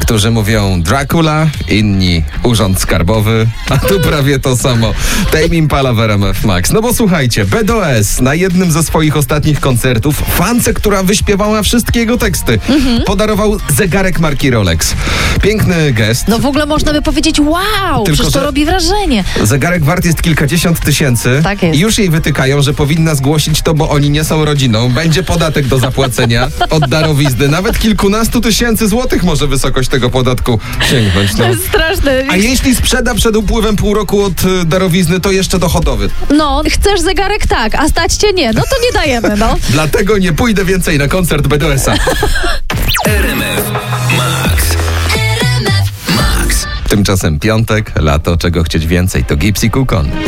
Niektórzy mówią Dracula, inni Urząd Skarbowy, a tu prawie to samo. Tame Impala w RMF Max. No bo słuchajcie, BDS na jednym ze swoich ostatnich koncertów fance, która wyśpiewała wszystkie jego teksty, podarował zegarek marki Rolex. Piękny gest. No w ogóle można by powiedzieć wow, Tylko, przecież to że robi wrażenie. Zegarek wart jest kilkadziesiąt tysięcy. Tak jest. I już jej wytykają, że powinna zgłosić to, bo oni nie są rodziną. Będzie podatek do zapłacenia od darowizny. Nawet kilkunastu tysięcy złotych może wysokość tego podatku sięgnąć. To No. jest straszne. A jeśli sprzeda przed upływem pół roku od darowizny, to jeszcze dochodowy. No, chcesz zegarek tak, a stać cię nie. No to nie dajemy, no. Dlatego nie pójdę więcej na koncert BDS-a. RMF Max. Tymczasem piątek, lato, czego chcieć więcej, to Gypsy Kukon.